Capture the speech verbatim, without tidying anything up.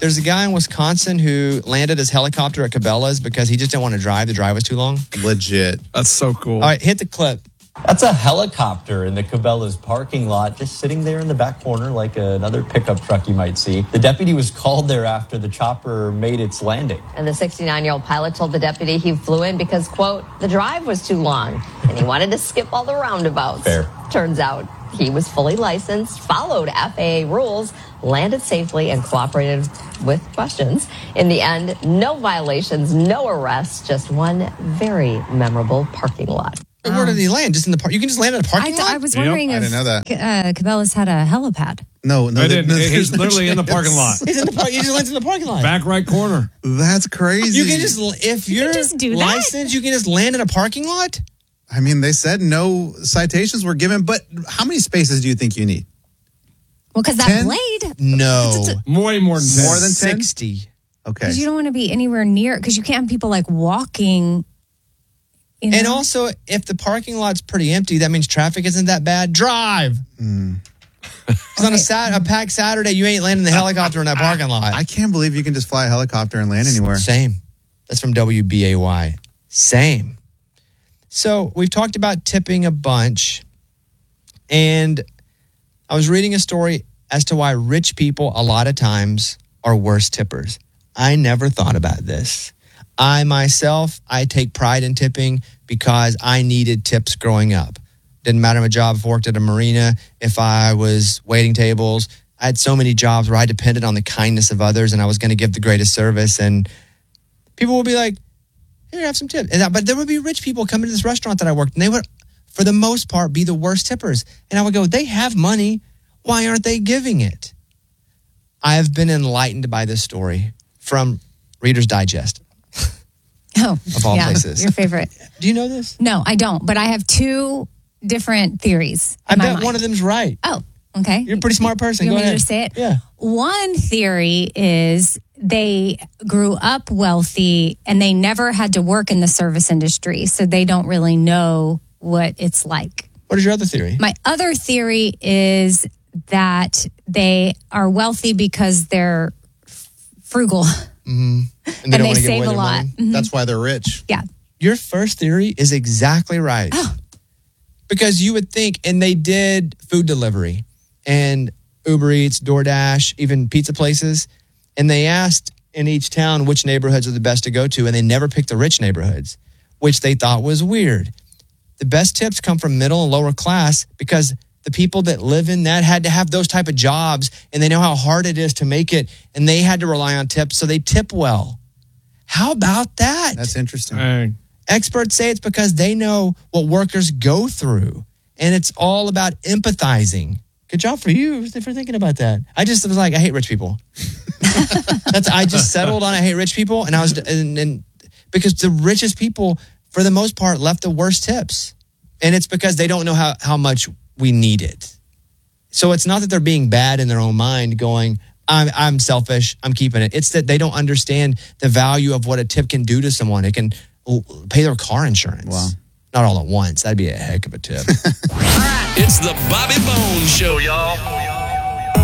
There's a guy in Wisconsin who landed his helicopter at Cabela's because he just didn't want to drive. The drive was too long. Legit. That's so cool. All right, hit the clip. That's a helicopter in the Cabela's parking lot, just sitting there in the back corner like another pickup truck you might see. The deputy was called there after the chopper made its landing. And the sixty-nine-year-old pilot told the deputy he flew in because, quote, the drive was too long and he wanted to skip all the roundabouts. Fair. Turns out he was fully licensed, followed F A A rules, landed safely, and cooperated with questions. In the end, no violations, no arrests, just one very memorable parking lot. Where did he land? Just in the park? You can just land at a parking I, lot? I was wondering Yep. I if didn't know that. Uh, Cabela's had a helipad. No, no. I they- didn't. no, He's there's no literally in the chance. parking lot. He's in the park. He just lands in the parking lot. Back right corner. That's crazy. You can just, if You you're can just do that. licensed, you can just land in a parking lot? I mean, they said no citations were given, but how many spaces do you think you need? Well, because that ten? blade, No. Way more than More ten. than ten? sixty. Okay. because you don't want to be anywhere near, because you can't have people like walking. You know? And also, if the parking lot's pretty empty, that means traffic isn't that bad. Drive. Mm. Because on a, sat- a packed Saturday, you ain't landing the helicopter in that parking lot. I can't believe you can just fly a helicopter and land anywhere. Same. That's from W B A Y. Same. So we've talked about tipping a bunch. And I was reading a story as to why rich people a lot of times are worse tippers. I never thought about this. I myself, I take pride in tipping because I needed tips growing up. Didn't matter my job, if I worked at a marina, if I was waiting tables. I had so many jobs where I depended on the kindness of others and I was going to give the greatest service. And people would be like, here, have some tips. And that, but there would be rich people coming to this restaurant that I worked and they would, for the most part, be the worst tippers. And I would go, they have money. Why aren't they giving it? I have been enlightened by this story from Reader's Digest. Oh, of all yeah, places. your favorite. Do you know this? No, I don't. But I have two different theories. I in my bet mind. one of them's right. Oh, okay. You're a pretty smart person. You Go want me ahead. to just say it? Yeah. One theory is they grew up wealthy and they never had to work in the service industry, so they don't really know what it's like. What is your other theory? My other theory is that they are wealthy because they're f- frugal. Mm-hmm. And they, and they save a lot. Mm-hmm. That's why they're rich. Yeah. Your first theory is exactly right. Oh. Because you would think, and they did food delivery and Uber Eats, DoorDash, even pizza places. And they asked in each town which neighborhoods are the best to go to. And they never picked the rich neighborhoods, which they thought was weird. The best tips come from middle and lower class because the people that live in that had to have those type of jobs and they know how hard it is to make it. And they had to rely on tips. So they tip well. How about that? That's interesting. Dang. Experts say it's because they know what workers go through. And it's all about empathizing. Good job for you for thinking about that. I just was like, I hate rich people. That's I just settled on I hate rich people. And I was, and, and because the richest people, for the most part, left the worst tips. And it's because they don't know how, how much we need it. So it's not that they're being bad in their own mind going, I'm, I'm selfish, I'm keeping it. It's that they don't understand the value of what a tip can do to someone. It can pay their car insurance. Wow. Not all at once. That'd be a heck of a tip. It's the Bobby Bones Show, y'all.